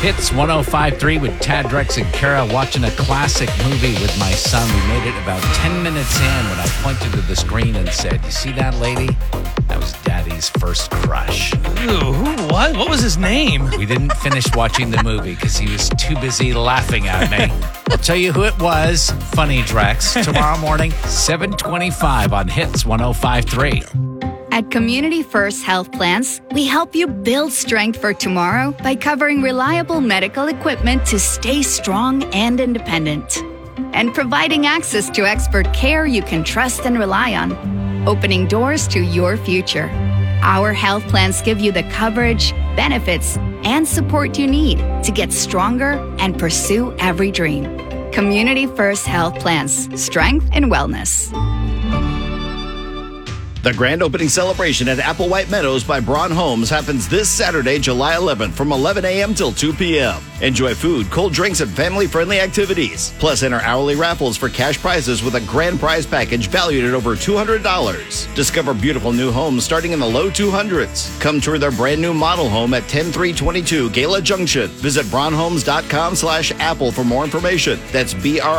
Hits 105.3 with Tad, Drex, and Kara watching a classic movie with my son. We made it about 10 minutes in when I pointed to the screen and said, "You see that lady? That was Daddy's first crush." Ooh, what? What was his name? We didn't finish watching the movie because he was too busy laughing at me. I'll tell you who it was. Funny Drex. Tomorrow morning, 7:25 on Hits 105.3. At Community First Health Plans, we help you build strength for tomorrow by covering reliable medical equipment to stay strong and independent, and providing access to expert care you can trust and rely on, opening doors to your future. Our health plans give you the coverage, benefits, and support you need to get stronger and pursue every dream. Community First Health Plans, strength and wellness. The grand opening celebration at Applewhite Meadows by Braun Homes happens this Saturday, July 11th from 11 a.m. till 2 p.m. Enjoy food, cold drinks, and family-friendly activities. Plus, enter hourly raffles for cash prizes with a grand prize package valued at over $200. Discover beautiful new homes starting in the low 200s. Come tour their brand new model home at 10322 Gala Junction. Visit braunhomes.com/apple for more information. That's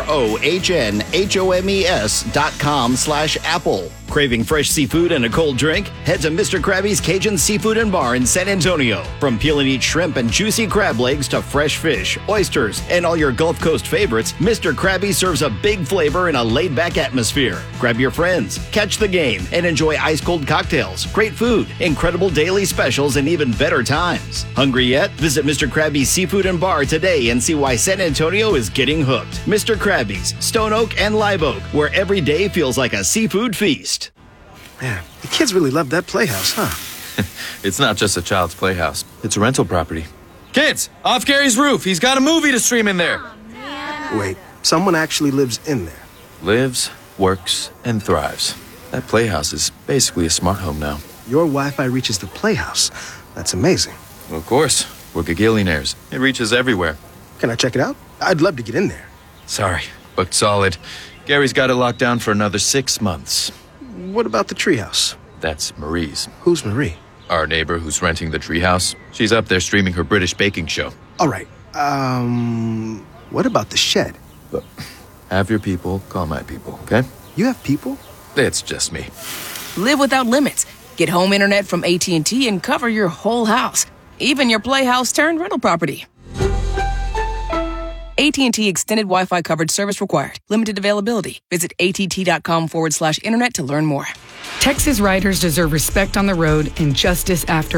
BROHNHOMES.com/apple. Craving fresh seafood and a cold drink? Head to Mr. Krabby's Cajun Seafood and Bar in San Antonio. From peel and eat shrimp and juicy crab legs to fresh fish, oysters, and all your Gulf Coast favorites, Mr. Krabby serves a big flavor in a laid-back atmosphere. Grab your friends, catch the game, and enjoy ice-cold cocktails, great food, incredible daily specials, and even better times. Hungry yet? Visit Mr. Krabby's Seafood and Bar today and see why San Antonio is getting hooked. Mr. Krabby's, Stone Oak and Live Oak, where every day feels like a seafood feast. Man, the kids really love that playhouse, huh? It's not just a child's playhouse. It's a rental property. Kids, off Gary's roof. He's got a movie to stream in there. Wait, someone actually lives in there? Lives, works, and thrives. That playhouse is basically a smart home now. Your Wi-Fi reaches the playhouse. That's amazing. Well, of course. We're gagillionaires. It reaches everywhere. Can I check it out? I'd love to get in there. Sorry, booked solid. Gary's got it locked down for another 6 months. What about the treehouse? That's Marie's. Who's Marie? Our neighbor who's renting the treehouse. She's up there streaming her British baking show. All right. What about the shed? Look, have your people call my people, okay? You have people? It's just me. Live without limits. Get home internet from AT&T and cover your whole house, even your playhouse turned rental property. AT&T Extended Wi-Fi coverage service required. Limited availability. Visit att.com/internet to learn more. Texas riders deserve respect on the road and justice after